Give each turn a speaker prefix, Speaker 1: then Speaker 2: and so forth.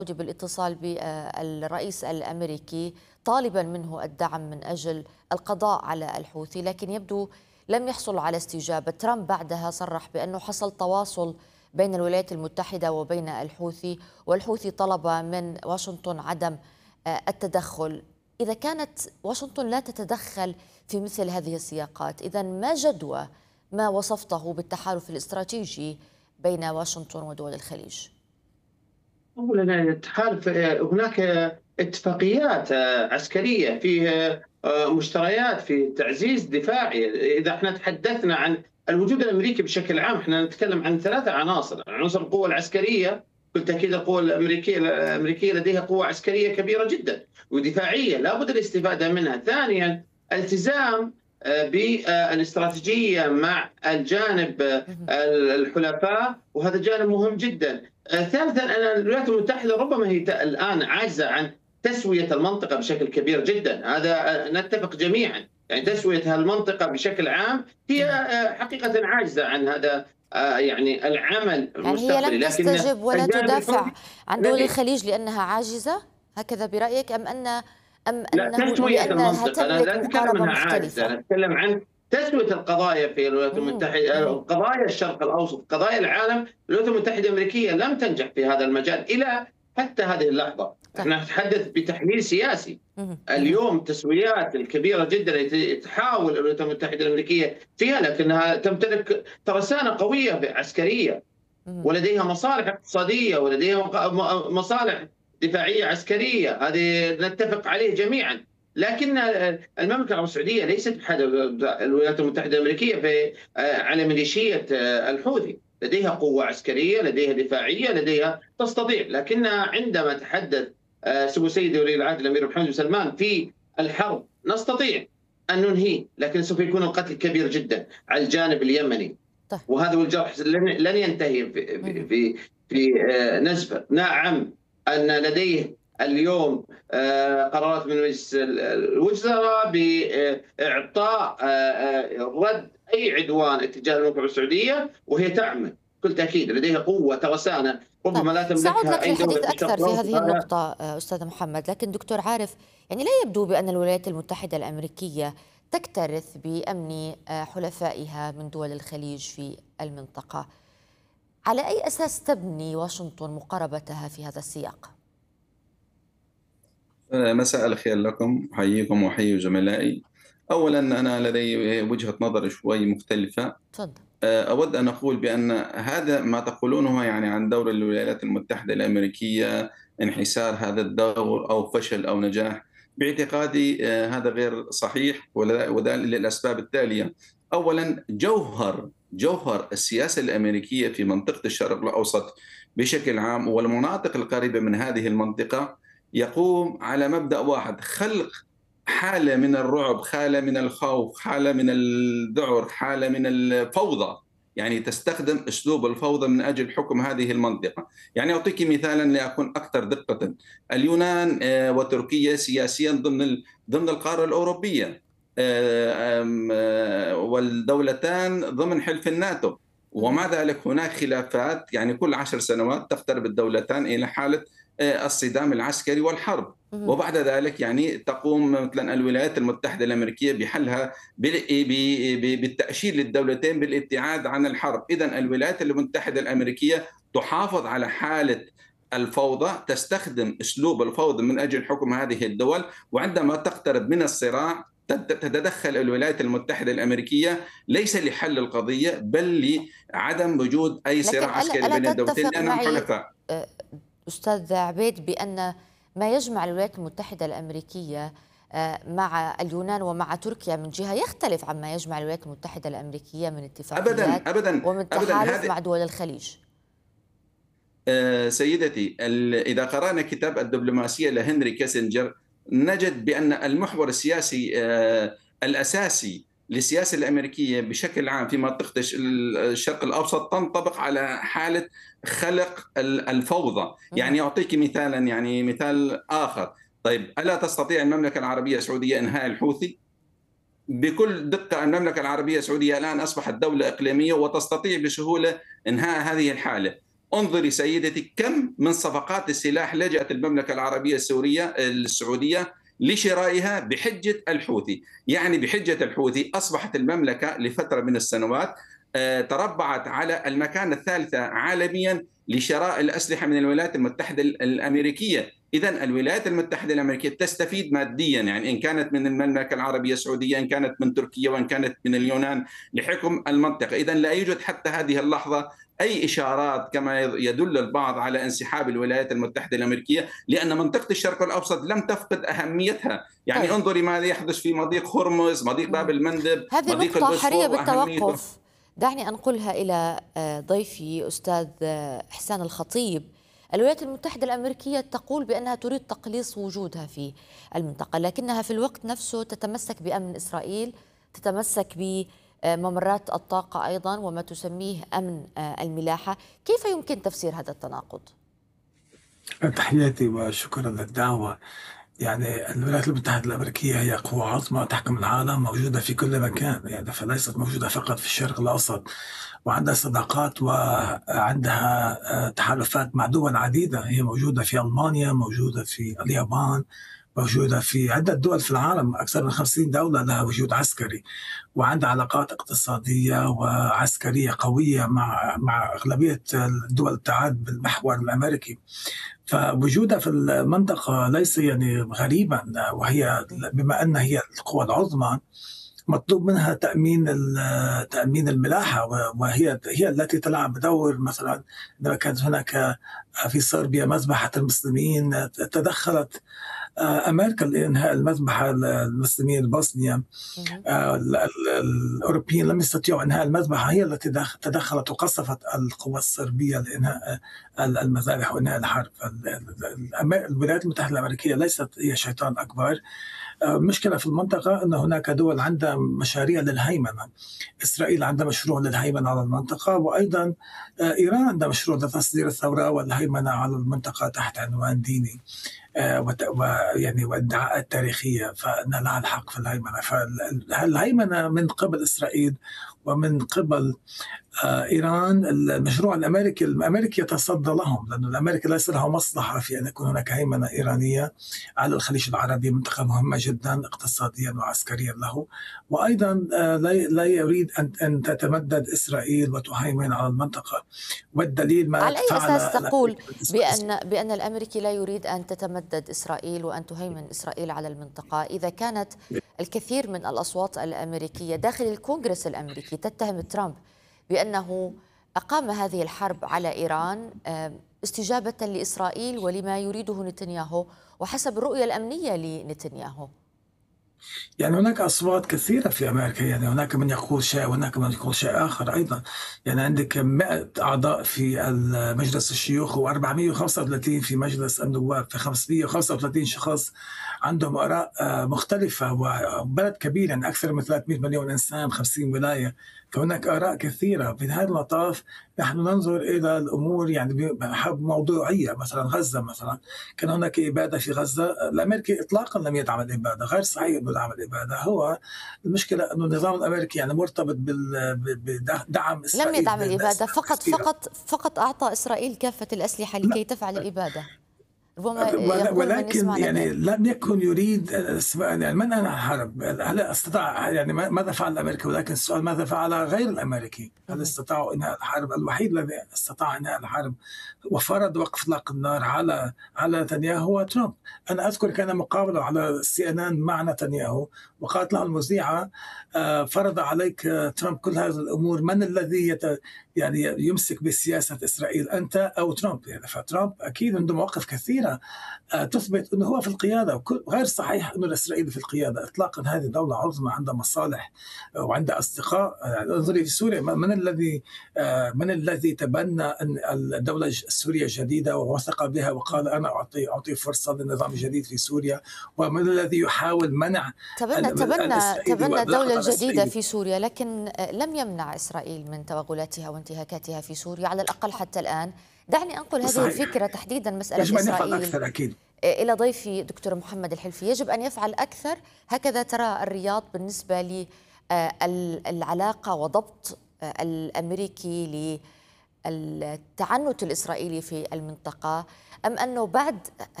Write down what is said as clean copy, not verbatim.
Speaker 1: بالاتصال بالرئيس الأمريكي طالبا منه الدعم من أجل القضاء على الحوثي، لكن يبدو لم يحصل على استجابة. ترامب بعدها صرح بأنه حصل تواصل بين الولايات المتحدة وبين الحوثي، والحوثي طلب من واشنطن عدم التدخل. إذا كانت واشنطن لا تتدخل في مثل هذه السياقات، إذن ما جدوى ما وصفته بالتحالف الاستراتيجي بين واشنطن ودول الخليج؟
Speaker 2: أولا التحالف، هناك اتفاقيات عسكرية، فيه مشتريات في تعزيز دفاعي. إذا احنا تحدثنا عن الوجود الأمريكي بشكل عام، احنا نتكلم عن ثلاثة عناصر: عنصر القوة العسكرية. بكل تأكيد القوة الأمريكية لديها قوة عسكرية كبيرة جدا ودفاعية لا بد الاستفادة منها. ثانيا التزام بالاستراتيجية مع الجانب الحلفاء، وهذا جانب مهم جدا. ثالثا أن الولايات المتحدة ربما هي الآن عاجزة عن تسوية المنطقة بشكل كبير جدا، هذا نتفق جميعا. يعني تسوية المنطقة بشكل عام هي حقيقة عاجزة عن هذا، يعني العمل
Speaker 1: يعني هي
Speaker 2: المستقبلي.
Speaker 1: لم
Speaker 2: لكن
Speaker 1: تستجب ولا
Speaker 2: الجانب
Speaker 1: تدافع عن دول
Speaker 2: الذي
Speaker 1: الخليج لأنها عاجزة، هكذا برأيك؟ أم
Speaker 2: لا،
Speaker 1: أنه
Speaker 2: تسوية
Speaker 1: لأنها
Speaker 2: المنطقة، أنا
Speaker 1: تملك
Speaker 2: لا أتكلم
Speaker 1: مقاربة
Speaker 2: أنها عاجزة،
Speaker 1: مختلفة؟
Speaker 2: أنا أتكلم عن تسوية القضايا في الولايات المتحدة،
Speaker 1: مهم.
Speaker 2: قضايا الشرق الأوسط، قضايا العالم. الولايات المتحدة الأمريكية لم تنجح في هذا المجال إلى حتى هذه اللحظة.
Speaker 1: طيب.
Speaker 2: احنا نتحدث بتحليل سياسي.
Speaker 1: مهم.
Speaker 2: اليوم التسويات الكبيرة جدا التي تحاول الولايات المتحدة الأمريكية فيها، لكنها تمتلك ترسانة قوية عسكرية،
Speaker 1: مهم.
Speaker 2: ولديها مصالح اقتصادية، ولديها مصالح دفاعية عسكرية، هذه نتفق عليه جميعا. لكن المملكة العربية السعودية ليست بحد الولايات المتحدة الأمريكية في على ميليشية الحوثي. لديها قوة عسكرية، لديها دفاعية، لديها تستطيع. لكنها عندما تحدث سمو سيدي ولي العهد الأمير محمد بن سلمان في الحرب، نستطيع أن ننهيه، لكن سوف يكون القتل كبير جدا على الجانب اليمني،
Speaker 1: طيب.
Speaker 2: وهذا الجرح لن ينتهي
Speaker 1: مهم.
Speaker 2: في نزفه. نعم ان لديه اليوم قرارات من مجلس الوزراء باعطاء رد اي عدوان اتجاه المملكه العربيه السعوديه، وهي تعمل بكل تاكيد. لديها قوه ترسانه
Speaker 1: طيب،
Speaker 2: ربما لا
Speaker 1: سأعود
Speaker 2: تملكها
Speaker 1: لك
Speaker 2: اي دوله
Speaker 1: للحديث
Speaker 2: في الشرق
Speaker 1: أكثر في
Speaker 2: الاوسط.
Speaker 1: هذه
Speaker 2: هذا
Speaker 1: النقطة أستاذ محمد، لكن دكتور عارف، يعني لا يبدو بأن الولايات المتحدة الأمريكية تكترث بأمن حلفائها من دول الخليج في المنطقة. على أي أساس تبني واشنطن مقاربتها في هذا السياق؟
Speaker 3: مساء الخير لكم، أحييكم وأحيي زملائي. أولا أنا لدي وجهة نظر شوي مختلفة.
Speaker 1: تفضل.
Speaker 3: أود أن أقول بأن هذا ما تقولونه يعني عن دور الولايات المتحدة الأمريكية، انحسار هذا الدور أو فشل أو نجاح، باعتقادي هذا غير صحيح، وذلك للأسباب التالية. أولا جوهر السياسة الأمريكية في منطقة الشرق الأوسط بشكل عام والمناطق القريبة من هذه المنطقة يقوم على مبدأ واحد: خلق حالة من الرعب، حالة من الخوف، حالة من الذعر، حالة من الفوضى. يعني تستخدم أسلوب الفوضى من أجل حكم هذه المنطقة. يعني أعطيك مثالا لأكون أكثر دقة: اليونان وتركيا سياسيا ضمن القارة الأوروبية، والدولتان ضمن حلف الناتو، ومع ذلك هناك خلافات. يعني كل 10 سنوات تقترب الدولتان إلى حالة الصدام العسكري والحرب، وبعد ذلك يعني تقوم مثلا الولايات المتحدة الأمريكية بحلها بالتأشير للدولتين بالابتعاد عن الحرب. إذن الولايات المتحدة الأمريكية تحافظ على حالة الفوضى، تستخدم أسلوب الفوضى من أجل حكم هذه الدول، وعندما تقترب من الصراع تتدخل الولايات المتحدة الأمريكية ليس لحل القضية بل لعدم وجود أي
Speaker 1: لكن
Speaker 3: صراع عسكري
Speaker 1: ألا
Speaker 3: بين الدولتين
Speaker 1: تتفق
Speaker 3: لأنهم
Speaker 1: معي
Speaker 3: حلفاء.
Speaker 1: أستاذ عبيد بأن ما يجمع الولايات المتحدة الأمريكية مع اليونان ومع تركيا من جهة يختلف عما يجمع الولايات المتحدة الأمريكية من
Speaker 3: أبدا
Speaker 1: اتفاقيات
Speaker 3: أبدا
Speaker 1: ومن
Speaker 3: أبدا.
Speaker 1: تحالف
Speaker 3: هذه
Speaker 1: مع دول الخليج؟
Speaker 3: سيدتي، إذا قرأنا كتاب الدبلوماسية لهنري كيسنجر نجد بأن المحور السياسي الأساسي للسياسة الأمريكية بشكل عام في منطقة الشرق الأوسط تنطبق على حالة خلق الفوضى. يعني أعطيك مثالا، يعني مثال آخر: طيب، ألا تستطيع المملكة العربية السعودية إنهاء الحوثي؟ بكل دقة المملكة العربية السعودية الآن أصبحت دولة إقليمية وتستطيع بسهولة إنهاء هذه الحالة. انظري سيدتي كم من صفقات السلاح لجأت المملكة العربية السعودية لشرائها بحجة الحوثي. يعني بحجة الحوثي أصبحت المملكة لفترة من السنوات تربعت على المكان الثالثة عالميا لشراء الأسلحة من الولايات المتحدة الأمريكية. إذن الولايات المتحدة الأمريكية تستفيد ماديا، يعني إن كانت من المملكة العربية السعودية، إن كانت من تركيا، وإن كانت من اليونان لحكم المنطقة. إذن لا يوجد حتى هذه اللحظة أي إشارات كما يدل البعض على انسحاب الولايات المتحدة الأمريكية، لأن منطقة الشرق الأوسط لم تفقد أهميتها. يعني طيب. انظري ماذا يحدث في مضيق هرمز، مضيق باب المندب،
Speaker 1: هذه
Speaker 3: مضيق
Speaker 1: نقطة حرية
Speaker 3: البوسفور
Speaker 1: بالتوقف. دعني أنقلها إلى ضيفي أستاذ إحسان الخطيب. الولايات المتحدة الأمريكية تقول بأنها تريد تقليص وجودها في المنطقة، لكنها في الوقت نفسه تتمسك بأمن إسرائيل، تتمسك بممرات الطاقة أيضا، وما تسميه أمن الملاحة. كيف يمكن تفسير هذا التناقض؟
Speaker 4: تحياتي وشكرا للدعوة. يعني الولايات المتحدة الأمريكية هي قوة عظمى تحكم العالم، موجودة في كل مكان، يعني فليست موجودة فقط في الشرق الأوسط، وعندها صداقات وعندها تحالفات مع دول عديدة. هي موجودة في ألمانيا، موجودة في اليابان، موجودة في عدة دول في العالم، أكثر من 50 دولة لها وجود عسكري، وعندها علاقات اقتصادية وعسكرية قوية مع أغلبية الدول التعاد بالمحور الأمريكي. فوجودها في المنطقة ليس يعني غريبا، وهي بما أنها هي القوى العظمى مطلوب منها تأمين الملاحة، وهي التي تلعب دور. مثلا عندما كانت هناك في صربيا مذبحة المسلمين، تدخلت أمريكا لإنهاء المذبحة المسلمين البوسنيين. الأوروبيين لم يستطيعوا إنهاء المذبحة، هي التي تدخلت وقصفت القوى الصربية لإنهاء المذابح وإنهاء الحرب. الولايات المتحدة الأمريكية ليست هي شيطان أكبر. مشكلة في المنطقة أن هناك دول عندها مشاريع للهيمنة. إسرائيل عندها مشروع للهيمنة على المنطقة، وأيضا إيران عندها مشروع لتصدير الثورة والهيمنة على المنطقة تحت عنوان ديني ويعني وادعاءات تاريخية، فإن لها الحق في الهيمنة. فالهيمنة من قبل إسرائيل ومن قبل إيران، المشروع الأمريكي يتصدى لهم، لأن الأمريكي ليس له مصلحة في أن يكون هناك هيمنة إيرانية على الخليج العربي، منطقة مهمة جدا اقتصاديا وعسكريا له. وأيضا لا يريد أن تتمدد إسرائيل وتهيمن على المنطقة. والدليل ما
Speaker 1: على أي أساس تقول بأن الأمريكي لا يريد أن تتمدد إسرائيل وأن تهيمن إسرائيل على المنطقة، إذا كانت الكثير من الأصوات الأمريكية داخل الكونغرس الأمريكي تتهم ترامب بأنه أقام هذه الحرب على إيران استجابة لإسرائيل ولما يريده نتنياهو وحسب الرؤية الأمنية لنتنياهو؟
Speaker 4: يعني هناك أصوات كثيرة في أمريكا، يعني هناك من يقول شيء وهناك من يقول شيء آخر أيضا. يعني عندك 100 أعضاء في مجلس الشيوخ و435 في مجلس النواب، في 535 شخص عندهم آراء مختلفة، وبلد كبير يعني أكثر من 300 مليون إنسان، 50 ولاية، فهناك آراء كثيرة. في هذا المطاف نحن ننظر إلى الأمور يعني بموضوعية. مثلا غزة، مثلا كان هناك إبادة في غزة، الأمريكي إطلاقا لم يدعم الإبادة، غير صحيح أنه دعم الإبادة. هو المشكلة أنه النظام الأمريكي يعني مرتبط بدعم إسرائيل.
Speaker 1: لم يدعم الإبادة، فقط أعطى إسرائيل كافة الأسلحة لكي تفعل الإبادة.
Speaker 4: ولكن يعني لم يكن يريد يعني من أنهى الحرب. هل استطاع يعني ماذا فعل الأمريكي؟ ولكن السؤال ماذا فعل غير الأمريكي؟ هل استطاعوا إنهاء الحرب؟ الوحيد الذي استطاع إنهاء الحرب وفرض وقف إطلاق النار على نتنياهو هو ترامب. أنا أذكر كان مقابلة على CNN مع نتنياهو، وقالت له المذيعة فرض عليك ترامب كل هذه الأمور، من الذي يعني يمسك بسياسة إسرائيل، أنت أو ترامب؟ يعني فترامب أكيد عنده مواقف كثيرة تثبت أنه هو في القيادة، غير صحيح أنه الإسرائيلي في القيادة إطلاقا. هذه دولة عظمى عندها مصالح وعندها أصدقاء. انظري في سوريا، من الذي تبنى أن الدولة السورية جديدة ووثق بها وقال أنا أعطي فرصة للنظام الجديد في سوريا؟ ومن الذي يحاول منع
Speaker 1: تبنى الدولة الجديدة في سوريا، لكن لم يمنع إسرائيل من توغلاتها وانتهاكاتها في سوريا على الأقل حتى الآن. دعني أنقل هذه الفكرة تحديدا، مسألة إسرائيل،
Speaker 4: أكيد،
Speaker 1: إلى ضيفي دكتور محمد الحلفي. يجب أن يفعل أكثر، هكذا ترى الرياض بالنسبة للعلاقة وضبط الأمريكي التعنت الإسرائيلي في المنطقة، أم أنه بعد